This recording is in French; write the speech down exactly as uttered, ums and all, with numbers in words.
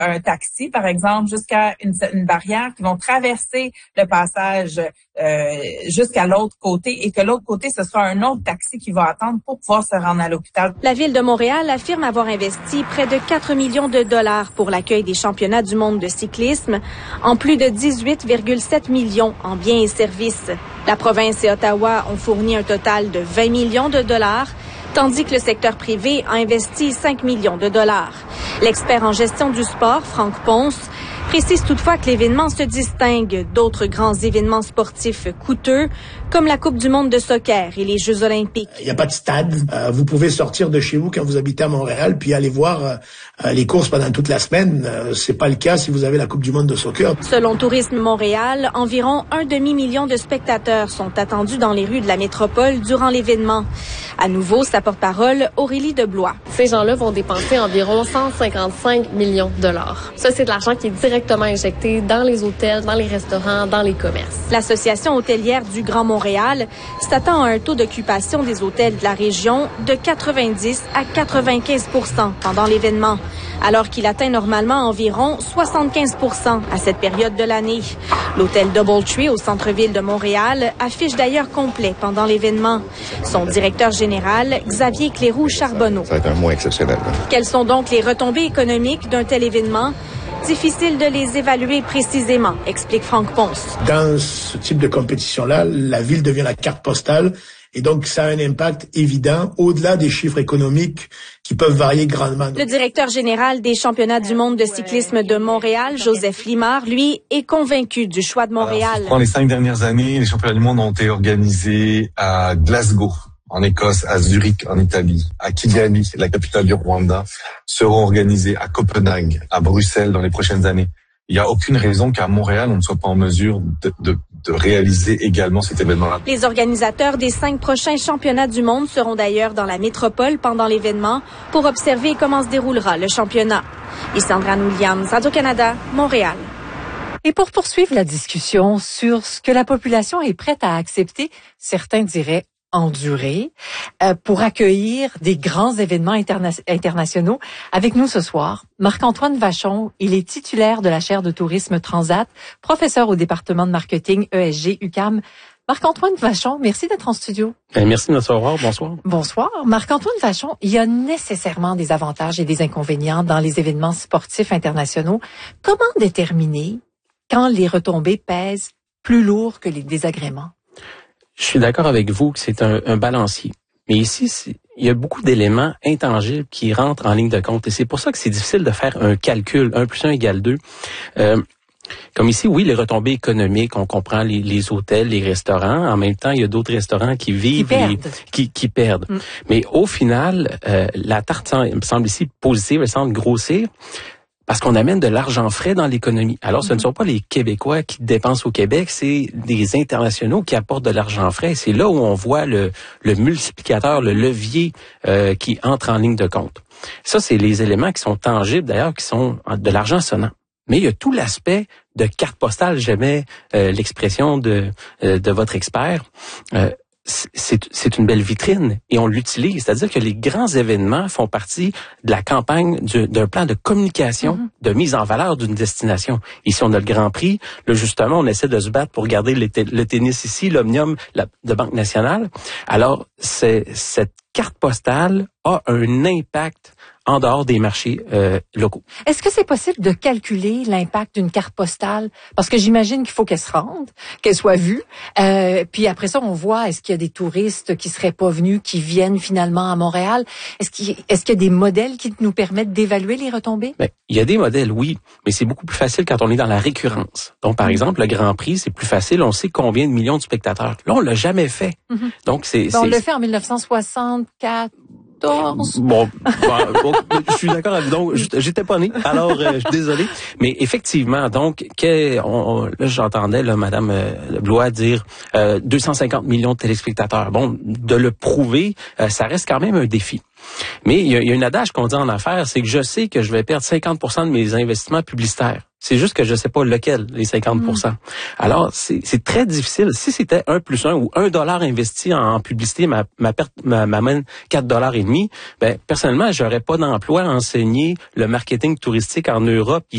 un taxi, par exemple, jusqu'à une, une barrière, qui vont traverser le passage euh, jusqu'à l'autre côté et que l'autre côté, ce sera un autre taxi qui va attendre pour pouvoir se rendre à l'hôpital. La Ville de Montréal affirme avoir investi près de quatre millions de dollars pour l'accueil des championnats du monde de cyclisme, en plus de dix-huit virgule sept millions en biens et services. La province et Ottawa ont fourni un total de vingt millions de dollars, tandis que le secteur privé a investi cinq millions de dollars. L'expert en gestion du sport, Franck Ponce, précise toutefois que l'événement se distingue d'autres grands événements sportifs coûteux, comme la Coupe du monde de soccer et les Jeux olympiques. Il n'y a pas de stade. Euh, vous pouvez sortir de chez vous quand vous habitez à Montréal, puis aller voir euh, les courses pendant toute la semaine. Euh, c'est pas le cas si vous avez la Coupe du monde de soccer. Selon Tourisme Montréal, environ un demi-million de spectateurs sont attendus dans les rues de la métropole durant l'événement. À nouveau, sa porte-parole, Aurélie Deblois. Ces gens-là vont dépenser environ cent cinquante-cinq millions de dollars. Ça, c'est de l'argent qui est directement injecté dans les hôtels, dans les restaurants, dans les commerces. L'Association hôtelière du Grand Montréal s'attend à un taux d'occupation des hôtels de la région de quatre-vingt-dix à quatre-vingt-quinze pour cent pendant l'événement, alors qu'il atteint normalement environ soixante-quinze pour cent à cette période de l'année. L'hôtel Doubletree au centre-ville de Montréal affiche d'ailleurs complet pendant l'événement. Son directeur général, Xavier Cléroux-Charbonneau. Ça va être un mois exceptionnel. Hein? Quelles sont donc les retombées économiques d'un tel événement? Difficile de les évaluer précisément, explique Franck Ponce. Dans ce type de compétition-là, la ville devient la carte postale et donc ça a un impact évident au-delà des chiffres économiques qui peuvent varier grandement. Le directeur général des championnats du monde de cyclisme de Montréal, Joseph Limard, lui, est convaincu du choix de Montréal. Alors, si on prend les cinq dernières années, les championnats du monde ont été organisés à Glasgow, en Écosse, à Zurich, en Italie, à Kigali, la capitale du Rwanda, seront organisés à Copenhague, à Bruxelles dans les prochaines années. Il n'y a aucune raison qu'à Montréal, on ne soit pas en mesure de, de, de réaliser également cet événement-là. Les organisateurs des cinq prochains championnats du monde seront d'ailleurs dans la métropole pendant l'événement pour observer comment se déroulera le championnat. Sandrine Williams, Radio-Canada, Montréal. Et pour poursuivre la discussion sur ce que la population est prête à accepter, certains diraient endurer, euh, pour accueillir des grands événements interna- internationaux. Avec nous ce soir, Marc-Antoine Vachon, il est titulaire de la chaire de tourisme Transat, professeur au département de marketing E S G U Q A M. Marc-Antoine Vachon, merci d'être en studio. Eh, merci de notre recevoir. Bonsoir. Bonsoir. Marc-Antoine Vachon, il y a nécessairement des avantages et des inconvénients dans les événements sportifs internationaux. Comment déterminer quand les retombées pèsent plus lourd que les désagréments? Je suis d'accord avec vous que c'est un, un balancier. Mais ici, c'est, il y a beaucoup d'éléments intangibles qui rentrent en ligne de compte. Et c'est pour ça que c'est difficile de faire un calcul. un plus un égale deux. Euh, comme ici, oui, les retombées économiques, on comprend les, les hôtels, les restaurants. En même temps, il y a d'autres restaurants qui vivent, qui perdent. Les, qui, qui perdent. Mm. Mais au final, euh, la tarte me semble ici positive, elle semble grossir. Parce qu'on amène de l'argent frais dans l'économie. Alors, ce ne sont pas les Québécois qui dépensent au Québec, c'est des internationaux qui apportent de l'argent frais. C'est là où on voit le, le multiplicateur, le levier euh, qui entre en ligne de compte. Ça, c'est les éléments qui sont tangibles, d'ailleurs, qui sont de l'argent sonnant. Mais il y a tout l'aspect de carte postale, j'aimais euh, l'expression de, euh, de votre expert. Euh, C'est, c'est une belle vitrine et on l'utilise. C'est-à-dire que les grands événements font partie de la campagne du, d'un plan de communication, mm-hmm. de mise en valeur d'une destination. Ici, on a le Grand Prix. Là, justement, on essaie de se battre pour garder le, t- le tennis ici, l'Omnium la, de Banque Nationale. Alors, c'est, cette carte postale a un impact en dehors des marchés euh, locaux. Est-ce que c'est possible de calculer l'impact d'une carte postale? Parce que j'imagine qu'il faut qu'elle se rende, qu'elle soit vue. Euh, puis après ça, on voit, est-ce qu'il y a des touristes qui seraient pas venus, qui viennent finalement à Montréal? Est-ce qu'il, est-ce qu'il y a des modèles qui nous permettent d'évaluer les retombées? Bien, il y a des modèles, oui, mais c'est beaucoup plus facile quand on est dans la récurrence. Donc, par mmh. exemple, le Grand Prix, c'est plus facile. On sait combien de millions de spectateurs. Là, on l'a jamais fait. Mmh. Donc, c'est... Ben, c'est on l'a fait en dix-neuf cent soixante-quatre. Bon, bon, bon, je suis d'accord avec donc j'étais pas né, alors euh, je suis désolé, mais effectivement donc que on, on, là j'entendais là Madame euh, Blois dire euh, deux cent cinquante millions de téléspectateurs. Bon, de le prouver, euh, ça reste quand même un défi. Mais il y a, il y a un adage qu'on dit en affaires, c'est que je sais que je vais perdre cinquante pour cent de mes investissements publicitaires. C'est juste que je sais pas lequel, les cinquante pour cent. Mmh. Alors, c'est, c'est très difficile. Si c'était un plus un ou un dollar investi en, en publicité, ma, ma perte m'amène quatre dollars et demi, ben, personnellement, j'aurais pas d'emploi à enseigner le marketing touristique en Europe.